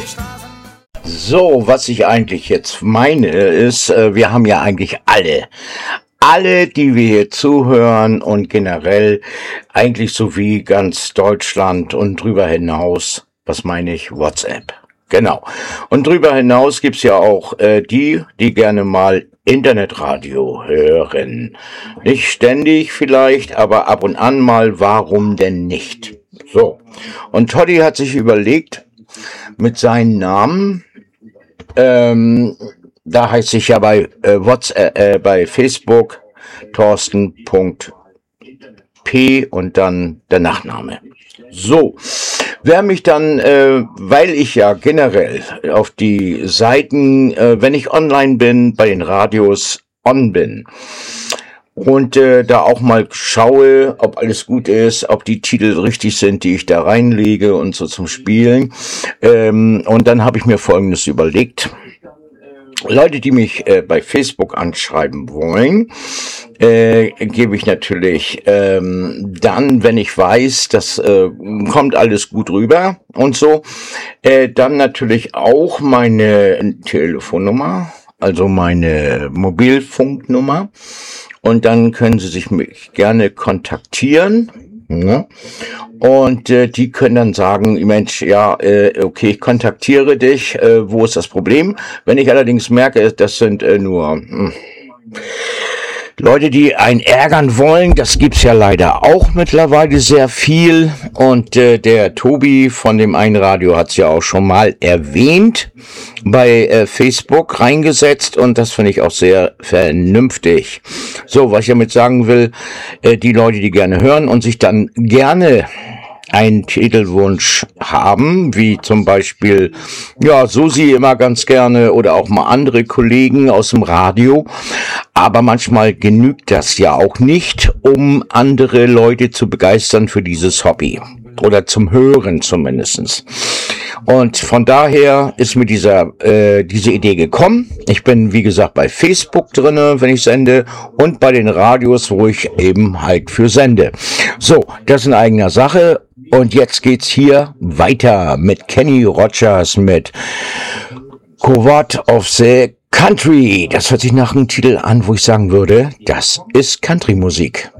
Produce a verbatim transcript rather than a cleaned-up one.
So, was ich eigentlich jetzt meine, ist, äh, wir haben ja eigentlich alle, alle, die wir hier zuhören und generell eigentlich so wie ganz Deutschland und drüber hinaus, was meine ich, WhatsApp. Genau. Und drüber hinaus gibt's ja auch äh, die, die gerne mal Internetradio hören. Nicht ständig vielleicht, aber ab und an mal, warum denn nicht? So. Und Toddy hat sich überlegt, mit seinen Namen, ähm, da heißt ich ja bei äh, WhatsApp, äh, bei Facebook Thorsten Punkt P und dann der Nachname. So, wer mich dann, äh, weil ich ja generell auf die Seiten, äh, wenn ich online bin, bei den Radios on bin und äh, da auch mal schaue, ob alles gut ist, ob die Titel richtig sind, die ich da reinlege und so zum Spielen. Ähm, und dann habe ich mir Folgendes überlegt. Leute, die mich äh, bei Facebook anschreiben wollen, äh, gebe ich natürlich ähm, dann, wenn ich weiß, das äh, kommt alles gut rüber und so, äh, dann natürlich auch meine Telefonnummer, also meine Mobilfunknummer, und dann können Sie sich mich gerne kontaktieren. Ja. Und äh, die können dann sagen, Mensch, ja, äh, okay, ich kontaktiere dich, äh, wo ist das Problem? Wenn ich allerdings merke, das sind äh, nur mh, Leute, die einen ärgern wollen, das gibt's ja leider auch mittlerweile sehr viel. Und äh, der Tobi von dem einen Radio hat's ja auch schon mal erwähnt, bei äh, Facebook reingesetzt, und das finde ich auch sehr vernünftig. So, was ich damit sagen will, äh, die Leute, die gerne hören und sich dann gerne einen Titelwunsch haben, wie zum Beispiel, ja, Susi immer ganz gerne oder auch mal andere Kollegen aus dem Radio. Aber manchmal genügt das ja auch nicht, um andere Leute zu begeistern für dieses Hobby. Oder zum Hören zumindestens. Und von daher ist mir dieser äh, diese Idee gekommen. Ich bin, wie gesagt, bei Facebook drinne, wenn ich sende, und bei den Radios, wo ich eben halt für sende. So, das ist in eigener Sache. Und jetzt geht's hier weiter mit Kenny Rogers mit Coward of the Country. Das hört sich nach einem Titel an, wo ich sagen würde, das ist Country-Musik.